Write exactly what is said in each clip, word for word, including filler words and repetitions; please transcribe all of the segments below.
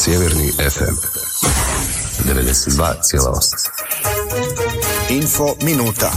Sjeverni ef em devedeset dva zarez osam. Info minuta.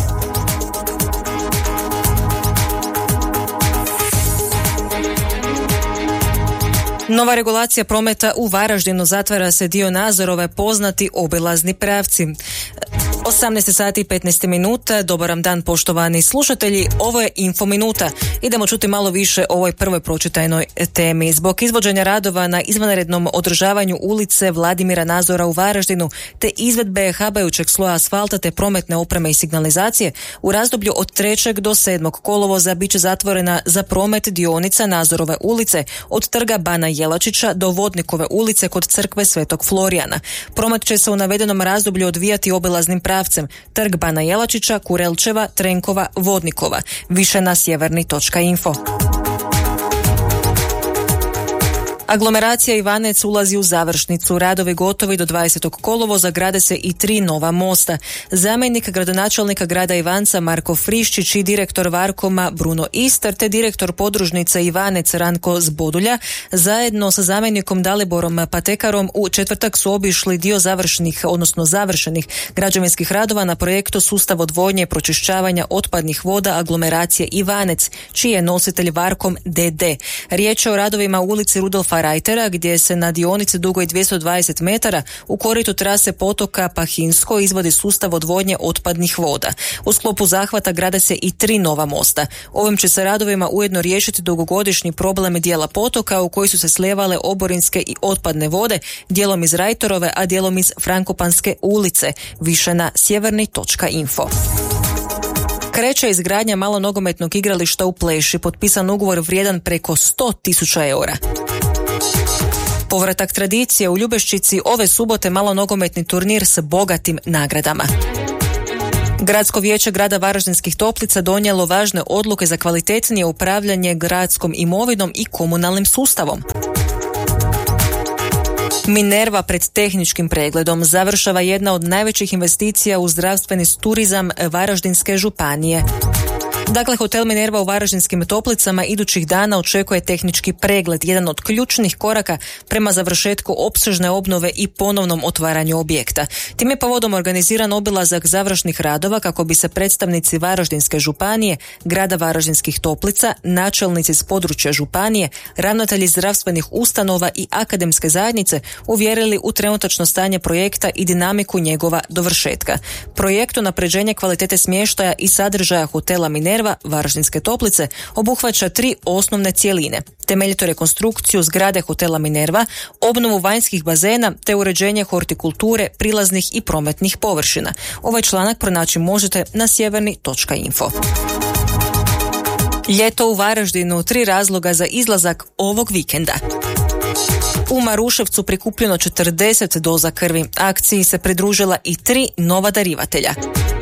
Nova regulacija prometa u Varaždinu, zatvara se dio Nazorove, poznati obilazni pravci. osamnaest sati i petnaest minuta, dobar vam dan poštovani slušatelji, ovo je Info minuta. Idemo čuti malo više o ovoj prvoj pročitajnoj temi. Zbog izvođenja radova na izvanrednom održavanju ulice Vladimira Nazora u Varaždinu te izvedbe habajućeg sloja asfalta te prometne opreme i signalizacije, u razdoblju od trećeg do sedmog kolovoza bit će zatvorena za promet dionica Nazorove ulice od trga Bana Jelačića do Vodnikove ulice kod crkve Svetog Florijana. Promet će se u navedenom razdoblju odvijati obilaznim pravcem trg Bana Jelačića, Kurelčeva, Trenkova, Vodnikova. Više na sjeverni točka info. Aglomeracija Ivanec ulazi u završnicu. Radovi gotovi do dvadesetog kolovoza, grade se i tri nova mosta. Zamjenik gradonačelnika grada Ivanca Marko Friščić i direktor Varkoma Bruno Istar te direktor podružnice Ivanec Ranko Zbodulja zajedno sa zamjenikom Daliborom Patekarom u četvrtak su obišli dio završnih, odnosno završenih građevinskih radova na projektu sustav odvodnje i pročišćavanja otpadnih voda aglomeracije Ivanec, čiji je nositelj Varkom de de. Riječ je o radovima u ulici Rudolfa Rajtera, gdje se na dionici dugoj dvjesto dvadeset metara u koritu trase potoka Pahinsko izvodi sustav odvodnje otpadnih voda. U sklopu zahvata grade se i tri nova mosta. Ovim će se radovima ujedno riješiti dugogodišnji problem dijela potoka u koji su se slijevale oborinske i otpadne vode, dijelom iz Rajterove, a dijelom iz Frankopanske ulice. Više na sjeverni točka info. Kreće izgradnja malonogometnog igrališta u Pleši, potpisan ugovor vrijedan preko sto tisuća eura. Povratak tradicije u Ljubeščici, ove subote malonogometni turnir s bogatim nagradama. Gradsko vijeće grada Varaždinskih Toplica donijelo važne odluke za kvalitetnije upravljanje gradskom imovinom i komunalnim sustavom. Minerva pred tehničkim pregledom, završava jedna od najvećih investicija u zdravstveni turizam Varaždinske županije. Dakle, hotel Minerva u Varaždinskim Toplicama idućih dana očekuje tehnički pregled, jedan od ključnih koraka prema završetku opsežne obnove i ponovnom otvaranju objekta. Tim je povodom organiziran obilazak završnih radova kako bi se predstavnici Varaždinske županije, grada Varaždinskih Toplica, načelnici s područja županije, ravnatelji zdravstvenih ustanova i akademske zajednice uvjerili u trenutačno stanje projekta i dinamiku njegova dovršetka. Projekt unapređenja kvalitete smještaja i sadržaja hotela Minerva Varaždinske Toplice obuhvaća tri osnovne cjeline: temeljitu rekonstrukciju zgrade hotela Minerva, obnovu vanjskih bazena te uređenje hortikulture, prilaznih i prometnih površina. Ovaj članak pronaći možete na sjeverni točka info. Ljeto u Varaždinu, tri razloga za izlazak ovog vikenda. U Maruševcu prikupljeno četrdeset doza krvi. Akciji se pridružila i tri nova darivatelja.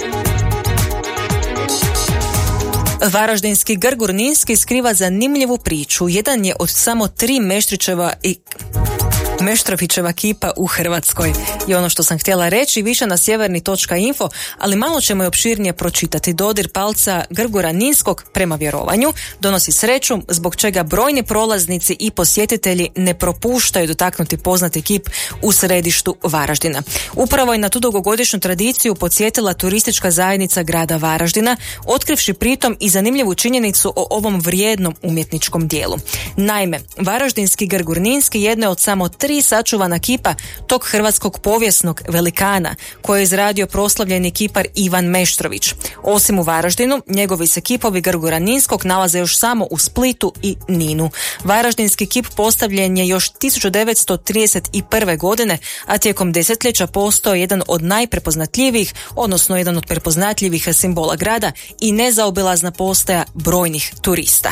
Varaždinski Grgur Ninski skriva zanimljivu priču. Jedan je od samo tri Meštrićeva i Meštrovićeva kipa u Hrvatskoj. I ono što sam htjela reći, više na sjeverni točka info, ali malo ćemo i opširnije pročitati. Dodir palca Grgura Ninskog, prema vjerovanju, donosi sreću, zbog čega brojni prolaznici i posjetitelji ne propuštaju dotaknuti poznati kip u središtu Varaždina. Upravo je na tu dugogodišnju tradiciju podsjetila turistička zajednica grada Varaždina, otkrivši pritom i zanimljivu činjenicu o ovom vrijednom umjetničkom dijelu. Naime, Varaždinski Grgur Ninski jedne od samo tri sačuvana kipa tog hrvatskog povijesnog velikana koje je izradio proslavljeni kipar Ivan Meštrović. Osim u Varaždinu, njegovi se kipovi Grgura Ninskog nalaze još samo u Splitu i Ninu. Varaždinski kip postavljen je još tisuću devetsto trideset prve. godine, a tijekom desetljeća postao jedan od najprepoznatljivijih, odnosno jedan od prepoznatljivih simbola grada i nezaobilazna postaja brojnih turista.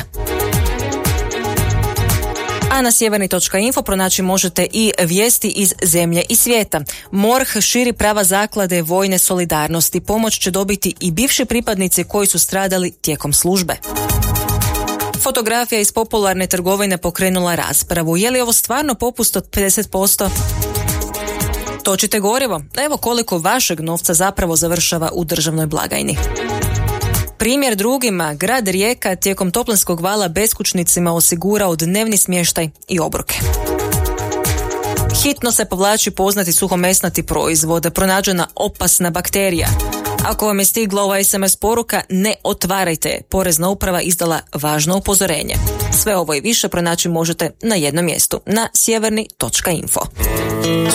A na sjeverni točka info pronaći možete i vijesti iz zemlje i svijeta. MORH širi prava zaklade vojne solidarnosti. Pomoć će dobiti i bivši pripadnici koji su stradali tijekom službe. Fotografija iz popularne trgovine pokrenula raspravu. Je li ovo stvarno popust od pedeset posto? Točite gorivo. Evo koliko vašeg novca zapravo završava u državnoj blagajni. Primjer drugima, grad Rijeka tijekom toplinskog vala beskućnicima osigurao dnevni smještaj i obroke. Hitno se povlači poznati suhomesnati proizvod, pronađena opasna bakterija. Ako vam je stigla ova es em es poruka, ne otvarajte. Porezna uprava izdala važno upozorenje. Sve ovo i više pronaći možete na jednom mjestu, na sjeverni točka info.